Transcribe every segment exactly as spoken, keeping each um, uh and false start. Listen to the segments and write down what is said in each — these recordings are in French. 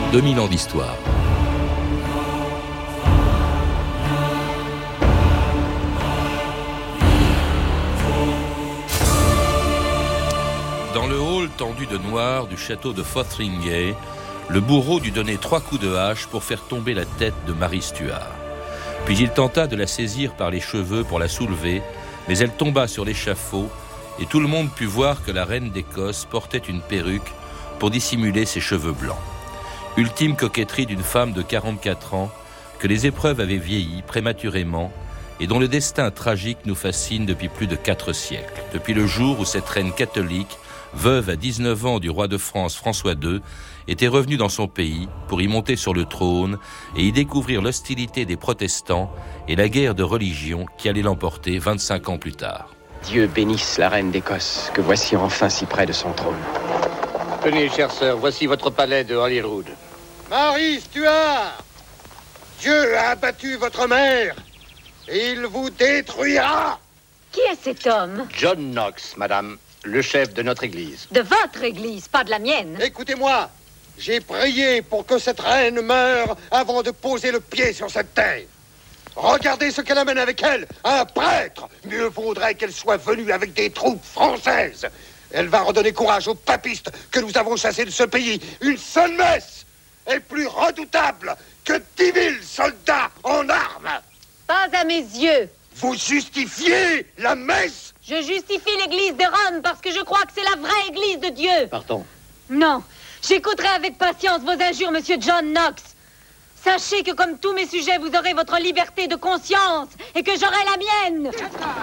deux mille ans d'histoire. Dans le hall tendu de noir du château de Fotheringhay, le bourreau dut donner trois coups de hache pour faire tomber la tête de Marie Stuart. Puis il tenta de la saisir par les cheveux pour la soulever, mais elle tomba sur l'échafaud et tout le monde put voir que la reine d'Écosse portait une perruque pour dissimuler ses cheveux blancs. Ultime coquetterie d'une femme de quarante-quatre ans que les épreuves avaient vieilli prématurément et dont le destin tragique nous fascine depuis plus de quatre siècles, depuis le jour où cette reine catholique, veuve à dix-neuf ans du roi de France François deux, était revenue dans son pays pour y monter sur le trône et y découvrir l'hostilité des protestants et la guerre de religion qui allait l'emporter vingt-cinq ans plus tard. Dieu bénisse la reine d'Écosse, que voici enfin si près de son trône. Tenez, chère sœur, voici votre palais de Holyrood. Marie Stuart, Dieu a abattu votre mère et il vous détruira. Qui est cet homme? John Knox, madame, le chef de notre église. De votre église, pas de la mienne. Écoutez-moi, j'ai prié pour que cette reine meure avant de poser le pied sur cette terre. Regardez ce qu'elle amène avec elle, un prêtre. Mieux vaudrait qu'elle soit venue avec des troupes françaises. Elle va redonner courage aux papistes que nous avons chassés de ce pays. Une seule messe est plus redoutable que dix mille soldats en armes. Pas à mes yeux. Vous justifiez la messe? Je justifie l'église de Rome parce que je crois que c'est la vraie église de Dieu. Pardon. Non, j'écouterai avec patience vos injures, monsieur John Knox. Sachez que comme tous mes sujets, vous aurez votre liberté de conscience et que j'aurai la mienne.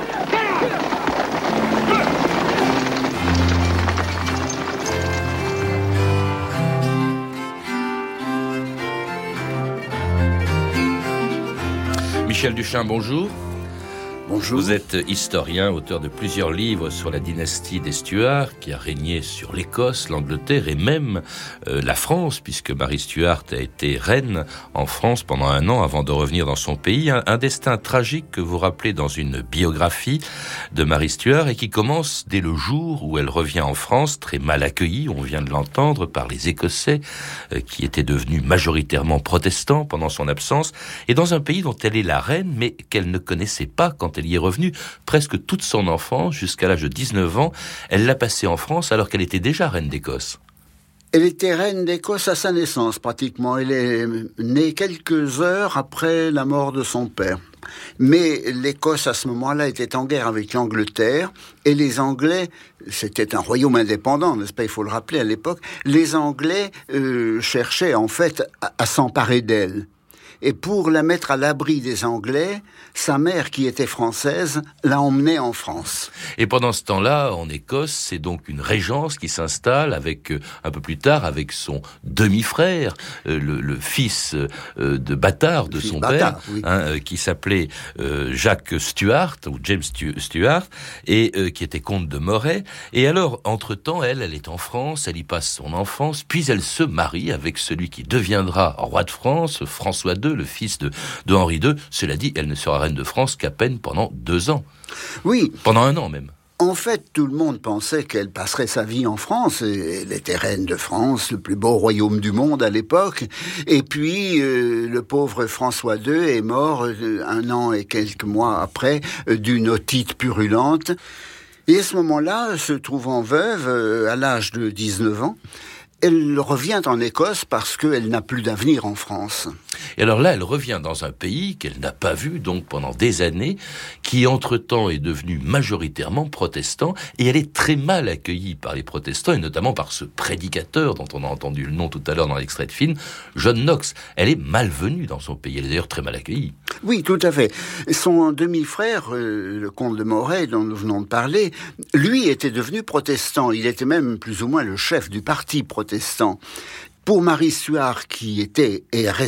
Michel Duchin, bonjour. Bonjour. Vous êtes historien, auteur de plusieurs livres sur la dynastie des Stuart, qui a régné sur l'Écosse, l'Angleterre et même euh, la France, puisque Marie Stuart a été reine en France pendant un an avant de revenir dans son pays. Un, un destin tragique que vous rappelez dans une biographie de Marie Stuart et qui commence dès le jour où elle revient en France, très mal accueillie, on vient de l'entendre, par les Écossais, euh, qui étaient devenus majoritairement protestants pendant son absence, et dans un pays dont elle est la reine, mais qu'elle ne connaissait pas quand elle y est revenue. Presque toute son enfance, jusqu'à l'âge de dix-neuf ans, elle l'a passée en France alors qu'elle était déjà reine d'Écosse. Elle était reine d'Écosse à sa naissance, pratiquement. Elle est née quelques heures après la mort de son père. Mais l'Écosse, à ce moment-là, était en guerre avec l'Angleterre, et les Anglais, c'était un royaume indépendant, n'est-ce pas, il faut le rappeler à l'époque, les Anglais euh, cherchaient en fait à, à s'emparer d'elle. Et pour la mettre à l'abri des Anglais, sa mère, qui était française, l'a emmenée en France. Et pendant ce temps-là, en Écosse, c'est donc une régence qui s'installe avec, euh, un peu plus tard, avec son demi-frère, euh, le, le fils euh, de bâtard de son bâtard, père, oui. hein, euh, qui s'appelait euh, Jacques Stuart, ou James Stu- Stuart, et euh, qui était comte de Moray. Et alors, entre-temps, elle, elle est en France, elle y passe son enfance, puis elle se marie avec celui qui deviendra roi de France, François deux, le fils de, de Henri deux. Cela dit, elle ne sera reine de France qu'à peine pendant deux ans. Oui. Pendant un an même. En fait, tout le monde pensait qu'elle passerait sa vie en France. Elle était reine de France, le plus beau royaume du monde à l'époque. Et puis, euh, le pauvre François deux est mort euh, un an et quelques mois après euh, d'une otite purulente. Et à ce moment-là, se trouvant veuve, euh, à l'âge de dix-neuf ans, elle revient en Écosse parce qu'elle n'a plus d'avenir en France. Et alors là, elle revient dans un pays qu'elle n'a pas vu donc pendant des années, qui entre-temps est devenu majoritairement protestant, et elle est très mal accueillie par les protestants, et notamment par ce prédicateur dont on a entendu le nom tout à l'heure dans l'extrait de film, John Knox. Elle est malvenue dans son pays, elle est d'ailleurs très mal accueillie. Oui, tout à fait. Son demi-frère, euh, le comte de Moray, dont nous venons de parler, lui était devenu protestant. Il était même plus ou moins le chef du parti protestant. Pour Marie Stuart, qui était et reste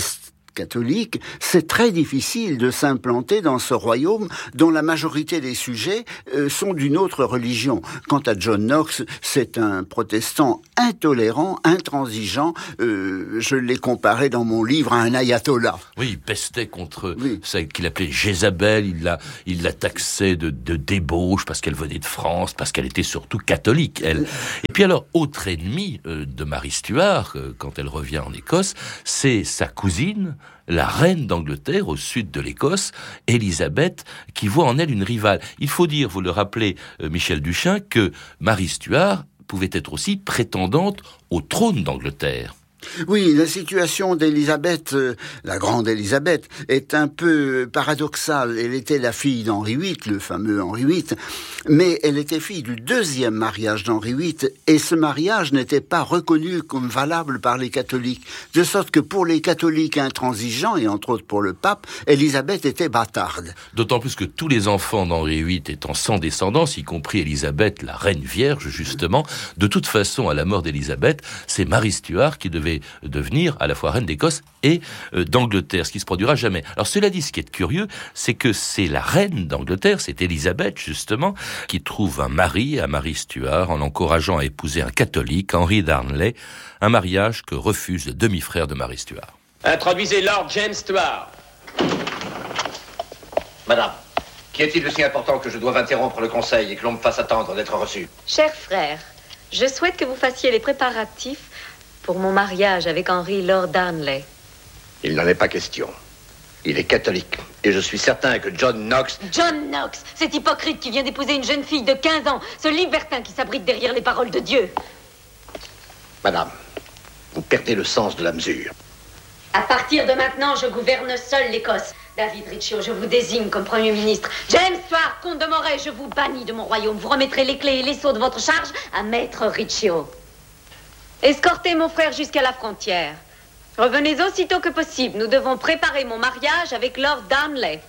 catholique, c'est très difficile de s'implanter dans ce royaume dont la majorité des sujets euh, sont d'une autre religion. Quant à John Knox, c'est un protestant intolérant, intransigeant. Euh, je l'ai comparé dans mon livre à un ayatollah. Oui, il pestait contre oui. celle qu'il appelait Jézabel. Il la, il la taxait de, de débauche parce qu'elle venait de France, parce qu'elle était surtout catholique, elle. Et puis alors, autre ennemi euh, de Marie Stuart, euh, quand elle revient en Écosse, c'est sa cousine, la reine d'Angleterre, au sud de l'Écosse, Élisabeth, qui voit en elle une rivale. Il faut dire, vous le rappelez, euh, Michel Duchin, que Marie Stuart pouvait être aussi prétendante au trône d'Angleterre. Oui, la situation d'Élisabeth, euh, la grande Élisabeth, est un peu paradoxale. Elle était la fille d'Henri huit, le fameux Henri huit, mais elle était fille du deuxième mariage d'Henri huit, et ce mariage n'était pas reconnu comme valable par les catholiques. De sorte que pour les catholiques intransigeants, et entre autres pour le pape, Élisabeth était bâtarde. D'autant plus que tous les enfants d'Henri huit étant sans descendance, y compris Élisabeth, la reine vierge, justement, de toute façon, à la mort d'Élisabeth, c'est Marie Stuart qui devait devenir à la fois reine d'Écosse et euh, d'Angleterre, ce qui se produira jamais. Alors cela dit, ce qui est curieux, c'est que c'est la reine d'Angleterre, c'est Élisabeth justement, qui trouve un mari à Marie Stuart en l'encourageant à épouser un catholique, Henry Darnley, un mariage que refuse le demi-frère de Marie Stuart. Introduisez Lord James Stuart. Madame, qu'y a-t-il de si important que je doive interrompre le conseil et que l'on me fasse attendre d'être reçu? Cher frère, je souhaite que vous fassiez les préparatifs pour mon mariage avec Henry Lord Darnley. Il n'en est pas question. Il est catholique. Et je suis certain que John Knox... John Knox, cet hypocrite qui vient d'épouser une jeune fille de quinze ans, ce libertin qui s'abrite derrière les paroles de Dieu. Madame, vous perdez le sens de la mesure. À partir de maintenant, je gouverne seul l'Écosse. David Riccio, je vous désigne comme Premier ministre. James Stuart, comte de Moray, je vous bannis de mon royaume. Vous remettrez les clés et les sceaux de votre charge à Maître Riccio. Escortez mon frère jusqu'à la frontière. Revenez aussitôt que possible. Nous devons préparer mon mariage avec Lord Darnley.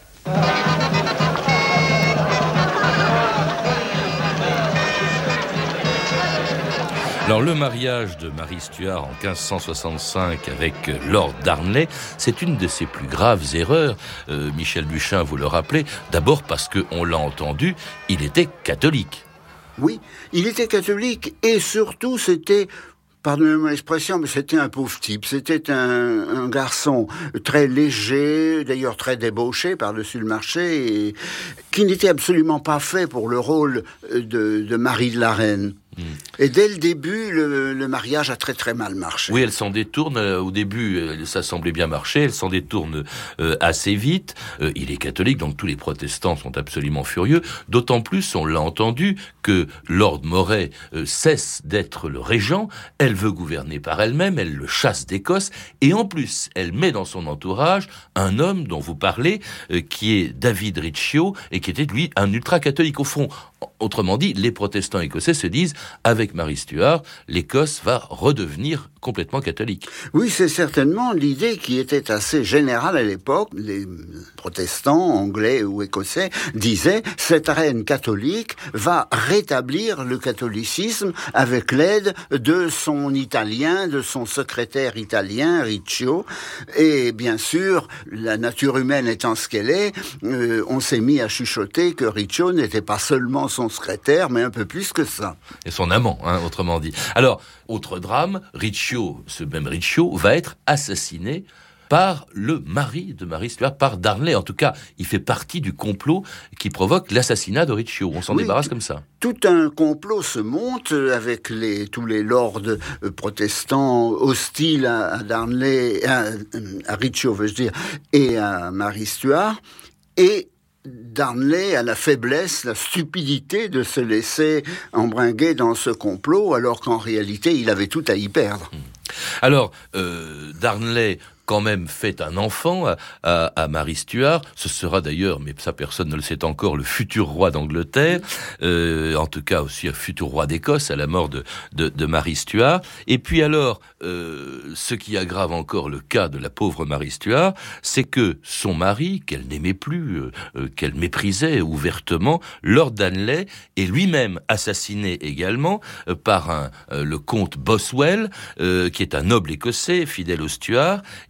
Alors le mariage de Marie Stuart en quinze cent soixante-cinq avec Lord Darnley, c'est une de ses plus graves erreurs. Euh, Michel Duchin, vous le rappelez, d'abord parce qu'on l'a entendu, il était catholique. Oui, il était catholique et surtout c'était... Pardonnez-moi l'expression, mais c'était un pauvre type. C'était un, un garçon très léger, d'ailleurs très débauché par-dessus le marché, et qui n'était absolument pas fait pour le rôle de, de mari de la reine. Mmh. Et dès le début, le, le mariage a très très mal marché. Oui, elle s'en détourne. Au début, ça semblait bien marcher. Elle s'en détourne euh, assez vite. Euh, il est catholique, donc tous les protestants sont absolument furieux. D'autant plus, on l'a entendu, que Lord Moray euh, cesse d'être le régent. Elle veut gouverner par elle-même. Elle le chasse d'Écosse. Et en plus, elle met dans son entourage un homme dont vous parlez, euh, qui est David Riccio, et qui était, lui, un ultra-catholique. Au fond, autrement dit, les protestants écossais se disent, avec Marie Stuart, l'Écosse va redevenir complètement catholique. Oui, c'est certainement l'idée qui était assez générale à l'époque. Les protestants, anglais ou écossais, disaient « cette reine catholique va rétablir le catholicisme avec l'aide de son italien, de son secrétaire italien, Riccio. » Et bien sûr, la nature humaine étant ce qu'elle est, euh, on s'est mis à chuchoter que Riccio n'était pas seulement son secrétaire, mais un peu plus que ça. Et son amant, hein, autrement dit. Alors, autre drame, Riccio, ce même Riccio, va être assassiné par le mari de Marie Stuart, par Darnley. En tout cas, il fait partie du complot qui provoque l'assassinat de Riccio. On s'en oui, débarrasse comme ça. Tout un complot se monte avec les, tous les lords protestants hostiles à, à Darnley, à, à Riccio, veux-je dire, et à Marie Stuart. Et Darnley a la faiblesse, la stupidité de se laisser embringuer dans ce complot, alors qu'en réalité, il avait tout à y perdre. Alors, euh, Darnley quand même fait un enfant à, à, à Marie Stuart. Ce sera d'ailleurs, mais ça personne ne le sait encore, le futur roi d'Angleterre, euh, en tout cas aussi un futur roi d'Écosse à la mort de, de, de Marie Stuart. Et puis alors, euh, ce qui aggrave encore le cas de la pauvre Marie Stuart, c'est que son mari, qu'elle n'aimait plus, euh, qu'elle méprisait ouvertement, Lord Darnley, est lui-même assassiné également euh, par un, euh, le comte Boswell, euh, qui est un noble écossais, fidèle aux Stuart, et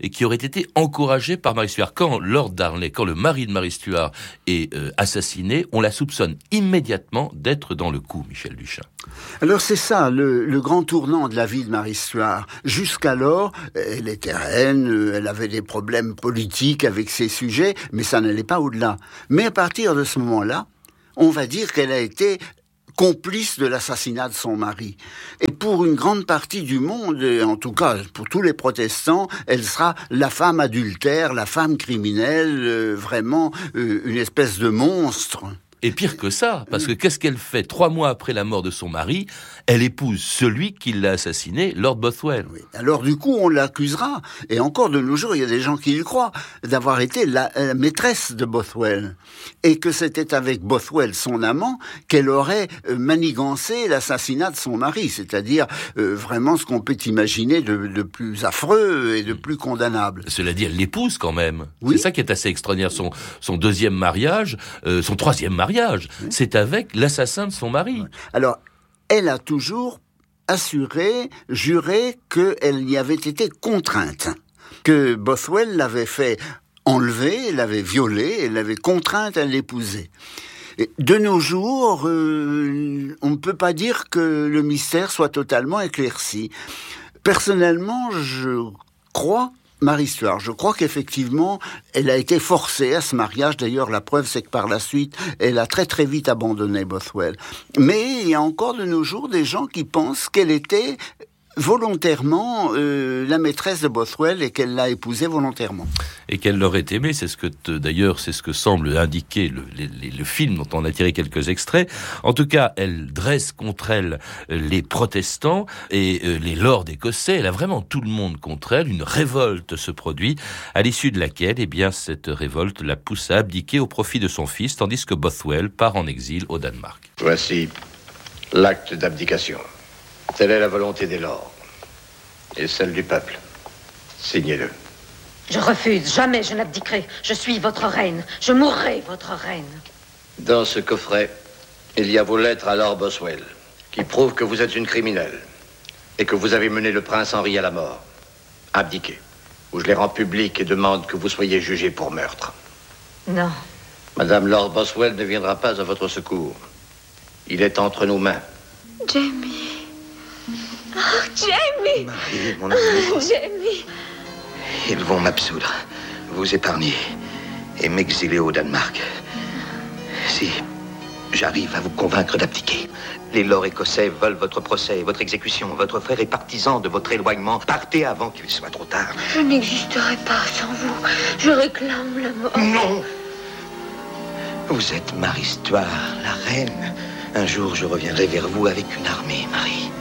et qui aurait été encouragée par Marie Stuart. Quand Lord Darnley, quand le mari de Marie Stuart est euh, assassiné, on la soupçonne immédiatement d'être dans le coup, Michel Duchin. Alors c'est ça, le, le grand tournant de la vie de Marie Stuart. Jusqu'alors, elle était reine, elle avait des problèmes politiques avec ses sujets, mais ça n'allait pas au-delà. Mais à partir de ce moment-là, on va dire qu'elle a été complice de l'assassinat de son mari. Et pour une grande partie du monde, et en tout cas pour tous les protestants, elle sera la femme adultère, la femme criminelle, euh, vraiment euh, une espèce de monstre. Et pire que ça, parce que qu'est-ce qu'elle fait? Trois mois après la mort de son mari, elle épouse celui qui l'a assassiné, Lord Bothwell. Oui. Alors du coup, on l'accusera, et encore de nos jours, il y a des gens qui le croient, d'avoir été la, la maîtresse de Bothwell. Et que c'était avec Bothwell, son amant, qu'elle aurait euh, manigancé l'assassinat de son mari. C'est-à-dire euh, vraiment ce qu'on peut imaginer de, de plus affreux et de plus condamnable. Cela dit, elle l'épouse quand même. Oui. C'est ça qui est assez extraordinaire. Son, son deuxième mariage, euh, son troisième mariage, Oui. c'est avec l'assassin de son mari. Alors, elle a toujours assuré, juré qu'elle y avait été contrainte, que Bothwell l'avait fait enlever, l'avait violée, et l'avait contrainte à l'épouser. Et de nos jours, euh, on ne peut pas dire que le mystère soit totalement éclairci. Personnellement, je crois Marie Stuart, je crois qu'effectivement, elle a été forcée à ce mariage. D'ailleurs, la preuve, c'est que par la suite, elle a très très vite abandonné Bothwell. Mais il y a encore de nos jours des gens qui pensent qu'elle était volontairement euh, la maîtresse de Bothwell et qu'elle l'a épousé volontairement. Et qu'elle l'aurait aimé, c'est ce que te, d'ailleurs, c'est ce que semble indiquer le, le, le film dont on a tiré quelques extraits. En tout cas, elle dresse contre elle les protestants et euh, les lords écossais. Elle a vraiment tout le monde contre elle. Une révolte se produit, à l'issue de laquelle, eh bien, cette révolte la pousse à abdiquer au profit de son fils, tandis que Bothwell part en exil au Danemark. Voici l'acte d'abdication. Telle est la volonté des lords et celle du peuple. Signez-le. Je refuse. Jamais je n'abdiquerai. Je suis votre reine. Je mourrai votre reine. Dans ce coffret, il y a vos lettres à Lord Bothwell, qui prouvent que vous êtes une criminelle et que vous avez mené le prince Henri à la mort. Abdiquez, ou je les rends publics et demande que vous soyez jugé pour meurtre. Non. Madame Lord Bothwell ne viendra pas à votre secours. Il est entre nos mains. Jamie. Oh, Jamie! Marie, mon amour. Jamie! Ils vont m'absoudre, vous épargner et m'exiler au Danemark. Si j'arrive à vous convaincre d'abdiquer, les lords écossais veulent votre procès et votre exécution. Votre frère est partisan de votre éloignement. Partez avant qu'il soit trop tard. Je n'existerai pas sans vous. Je réclame la mort. Non! Vous êtes Marie Stuart, la reine. Un jour, je reviendrai vers vous avec une armée, Marie.